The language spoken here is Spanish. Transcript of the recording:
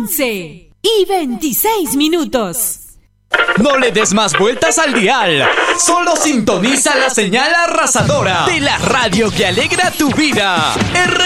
11:26. No le des más vueltas al dial. Solo sintoniza la señal arrasadora de la radio que alegra tu vida.